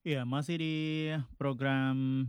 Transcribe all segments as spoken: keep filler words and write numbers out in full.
Iya, masih di program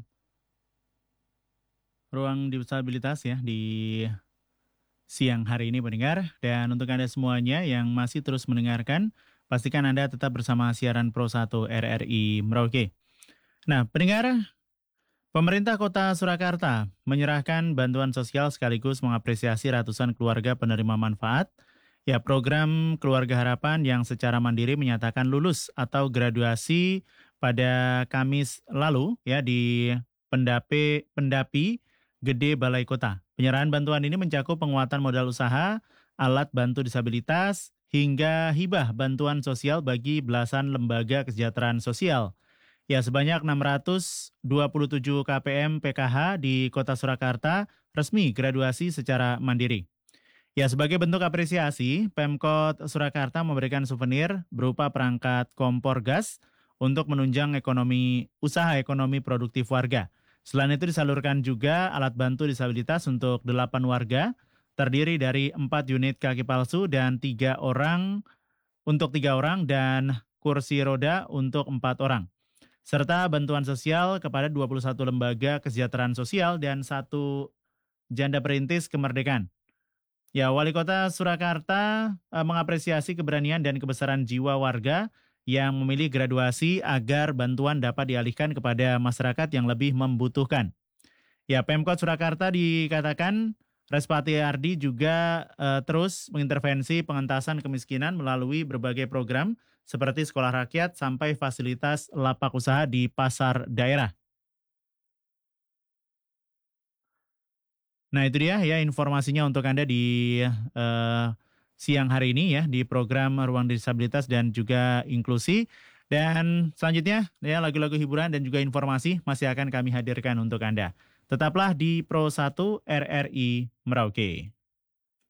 Ruang Disabilitas ya di siang hari ini pendengar. Dan untuk Anda semuanya yang masih terus mendengarkan, pastikan Anda tetap bersama siaran Pro satu R R I Merauke. Nah, pendengar, pemerintah Kota Surakarta menyerahkan bantuan sosial sekaligus mengapresiasi ratusan keluarga penerima manfaat. Ya, program Keluarga Harapan yang secara mandiri menyatakan lulus atau graduasi pada Kamis lalu ya di Pendapi Pendapi Gede Balai Kota. Penyerahan bantuan ini mencakup penguatan modal usaha, alat bantu disabilitas, hingga hibah bantuan sosial bagi belasan lembaga kesejahteraan sosial. Ya, sebanyak enam ratus dua puluh tujuh K P M P K H di Kota Surakarta resmi graduasi secara mandiri. Ya, sebagai bentuk apresiasi, Pemkot Surakarta memberikan souvenir berupa perangkat kompor gas untuk menunjang ekonomi usaha ekonomi produktif warga. Selain itu disalurkan juga alat bantu disabilitas untuk delapan warga, terdiri dari empat unit kaki palsu dan tiga orang untuk tiga orang dan kursi roda untuk empat orang serta bantuan sosial kepada dua puluh satu lembaga kesejahteraan sosial dan satu janda perintis kemerdekaan. Ya, Wali Kota Surakarta eh, mengapresiasi keberanian dan kebesaran jiwa warga yang memilih graduasi agar bantuan dapat dialihkan kepada masyarakat yang lebih membutuhkan. Ya, Pemkot Surakarta dikatakan Respati Ardi juga eh, terus mengintervensi pengentasan kemiskinan melalui berbagai program seperti sekolah rakyat sampai fasilitas lapak usaha di pasar daerah. Nah, itu dia ya informasinya untuk Anda di eh, siang hari ini ya di program Ruang Disabilitas dan juga Inklusi. Dan selanjutnya ya lagu-lagu hiburan dan juga informasi masih akan kami hadirkan untuk Anda. Tetaplah di Pro satu R R I Merauke.